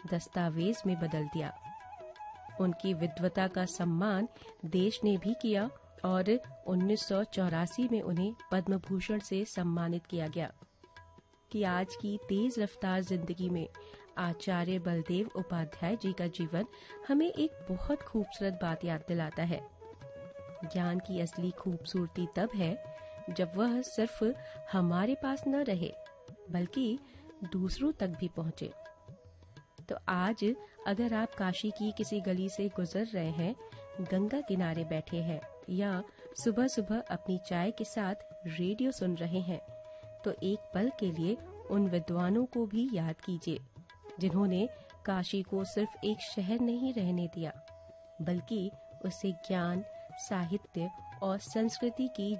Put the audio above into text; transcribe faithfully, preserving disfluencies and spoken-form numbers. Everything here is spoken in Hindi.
दस्तावेज में बदल दिया। उनकी विद्वता का सम्मान देश ने भी किया और उन्नीस सौ चौरासी में उन्हें पद्म भूषण से सम्मानित किया गया। कि आज की तेज रफ्तार जिंदगी में आचार्य बलदेव उपाध्याय जी का जीवन हमें एक बहुत खूबसूरत बात याद दिलाता है। ज्ञान की असली खूबसूरती तब है जब वह सिर्फ हमारे पास न रहे बल्कि दूसरों तक भी पहुंचे। तो आज अगर आप काशी की किसी गली से गुजर रहे हैं, गंगा किनारे बैठे हैं या सुबह सुबह अपनी चाय के साथ रेडियो सुन रहे हैं, तो एक पल के लिए उन विद्वानों को भी याद कीजिए जिन्होंने काशी को सिर्फ एक शहर नहीं रहने दिया बल्कि उसे ज्ञान, साहित्य और संस्कृति की